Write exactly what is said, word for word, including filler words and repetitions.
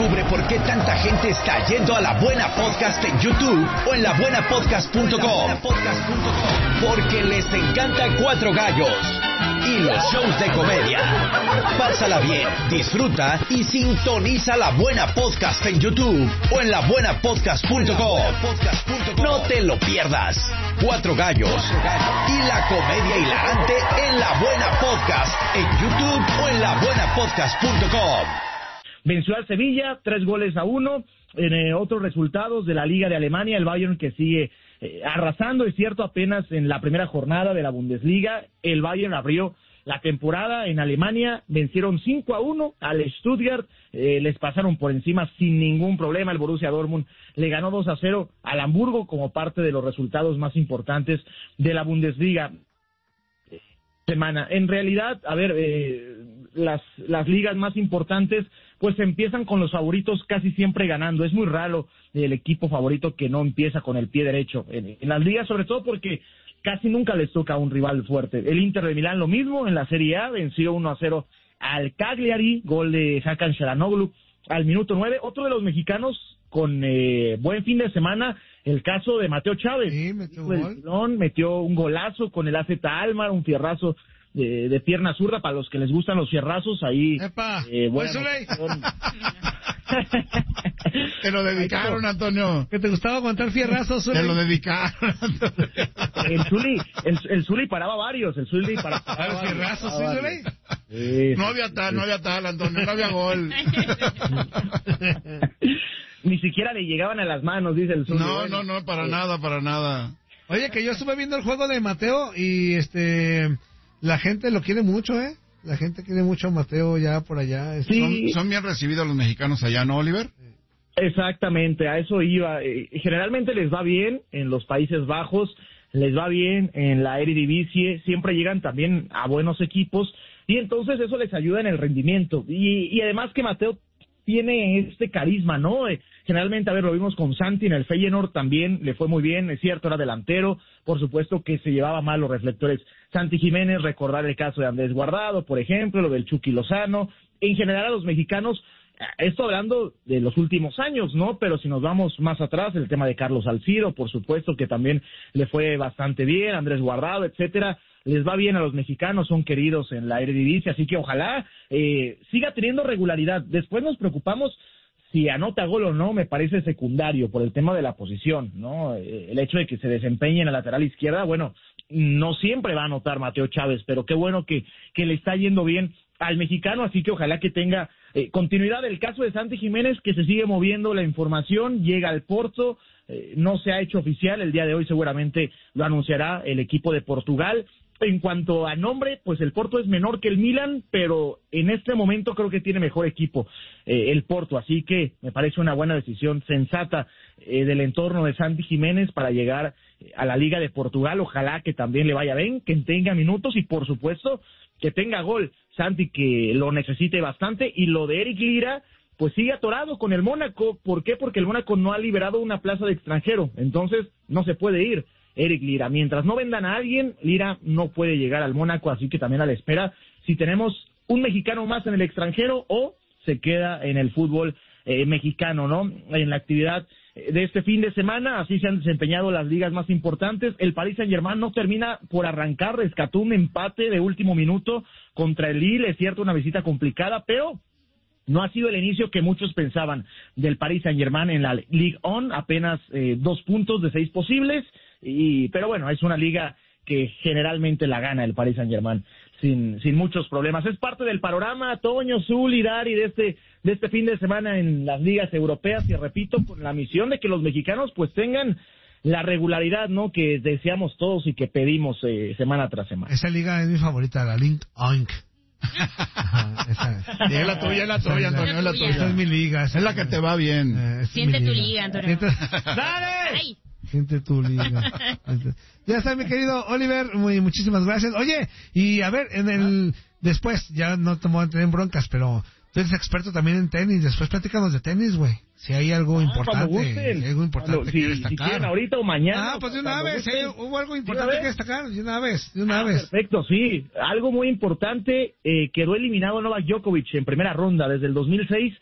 Descubre por qué tanta gente está yendo a La Buena Podcast en YouTube o en la buena podcast punto com. Porque les encanta Cuatro Gallos y los shows de comedia. Pásala bien, disfruta y sintoniza La Buena Podcast en YouTube o en la buena podcast punto com. No te lo pierdas. Cuatro Gallos y la comedia hilarante en La Buena Podcast en YouTube o en la buena podcast punto com. Venció al Sevilla, tres goles a uno. En eh, otros resultados de la Liga de Alemania, el Bayern que sigue eh, arrasando, es cierto, apenas en la primera jornada de la Bundesliga. El Bayern abrió la temporada en Alemania, vencieron cinco a uno al Stuttgart, eh, les pasaron por encima sin ningún problema. El Borussia Dortmund le ganó dos a cero al Hamburgo como parte de los resultados más importantes de la Bundesliga. Semana. En realidad, a ver, eh, las, las ligas más importantes pues empiezan con los favoritos casi siempre ganando. Es muy raro el equipo favorito que no empieza con el pie derecho en, en las ligas, sobre todo porque casi nunca les toca un rival fuerte. El Inter de Milán lo mismo, en la Serie A venció uno a cero al Cagliari, gol de Hakan Çalhanoğlu al minuto nueve. Otro de los mexicanos con eh, buen fin de semana, el caso de Mateo Chávez. Sí, metió un gol. Metió un golazo con el A Z Alkmaar, un fierrazo de, de pierna zurda, para los que les gustan los fierrazos, ahí. ¡Epa! Eh, bueno, te lo dedicaron, Antonio. ¿Que te gustaba aguantar fierrazos? Te lo dedicaron, Antonio. El Zuli, el, el Zuli paraba varios, el Zuli paraba, paraba varios. ¿Fierrazos, sí, varios. Sí, no había tal, no había tal, Antonio, no había gol. Ni siquiera le llegaban a las manos, dice el Zuli. No, bueno, no, no, para eh. nada, para nada. Oye, que yo estuve viendo el juego de Mateo y este la gente lo quiere mucho, ¿eh? La gente quiere mucho a Mateo ya por allá. Sí. ¿Son, son bien recibidos los mexicanos allá, ¿no, Oliver? Exactamente, a eso iba. Eh, generalmente les va bien en los Países Bajos, les va bien en la Eredivisie, siempre llegan también a buenos equipos y entonces eso les ayuda en el rendimiento. Y, y además que Mateo tiene este carisma, ¿no? Eh, generalmente, a ver, lo vimos con Santi en el Feyenoord, también le fue muy bien, es cierto, era delantero, por supuesto que se llevaba mal los reflectores Santi Jiménez, recordar el caso de Andrés Guardado, por ejemplo, lo del Chucky Lozano. En general a los mexicanos, esto hablando de los últimos años, ¿no? Pero si nos vamos más atrás, el tema de Carlos Salcido, por supuesto que también le fue bastante bien, Andrés Guardado, etcétera. Les va bien a los mexicanos, son queridos en la Eredivisie, así que ojalá eh, siga teniendo regularidad. Después nos preocupamos si anota gol o no, me parece secundario por el tema de la posición, ¿no? Eh, el hecho de que se desempeñe en la lateral izquierda, bueno, no siempre va a anotar Mateo Chávez, pero qué bueno que, que le está yendo bien al mexicano, así que ojalá que tenga eh, continuidad. El caso de Santi Jiménez, que se sigue moviendo la información, llega al Porto, eh, no se ha hecho oficial, el día de hoy seguramente lo anunciará el equipo de Portugal. En cuanto a nombre, pues el Porto es menor que el Milan, pero en este momento creo que tiene mejor equipo eh, el Porto, así que me parece una buena decisión sensata eh, del entorno de Santi Jiménez para llegar a la Liga de Portugal. Ojalá que también le vaya bien, que tenga minutos y por supuesto que tenga gol. Santi, que lo necesite bastante, y lo de Eric Lira, pues sigue atorado con el Mónaco. ¿Por qué? Porque el Mónaco no ha liberado una plaza de extranjero, entonces no se puede ir Eric Lira. Mientras no vendan a alguien, Lira no puede llegar al Mónaco, así que también a la espera si tenemos un mexicano más en el extranjero o se queda en el fútbol eh, mexicano, ¿no? En la actividad de este fin de semana, así se han desempeñado las ligas más importantes. El Paris Saint-Germain no termina por arrancar, rescató un empate de último minuto contra el Lille, es cierto, una visita complicada, pero no ha sido el inicio que muchos pensaban del Paris Saint-Germain en la Ligue uno, apenas eh, dos puntos de seis posibles. Y, pero bueno, es una liga que generalmente la gana el Paris Saint-Germain sin sin muchos problemas. Es parte del panorama, Toño, Zul y Dari, de este de este fin de semana en las ligas europeas, y repito, con la misión de que los mexicanos pues tengan la regularidad, ¿no?, que deseamos todos y que pedimos eh, semana tras semana. Esa liga es mi favorita, la Link Oink. Esa, sí, es la tuya, es la tuya, Antonio, es la tuya. Esa es mi liga. Es la que te va bien. Eh, Siente tu liga, Antonio. ¡Dale! Ay. Siente tu liga. Ya está, mi querido Oliver, muy, muchísimas gracias. Oye, y a ver, en el después, ya no te voy a tener broncas, pero tú eres experto también en tenis, después platícanos de tenis, güey. Si hay algo ah, importante, si hay algo importante cuando, que si, destacar. Si quieren ahorita o mañana. Ah, pues de una vez, ¿eh? Hubo algo importante que destacar, de una vez, de una ah, vez. Perfecto, sí. Algo muy importante, eh, quedó eliminado Novak Djokovic en primera ronda. Desde el dos mil seis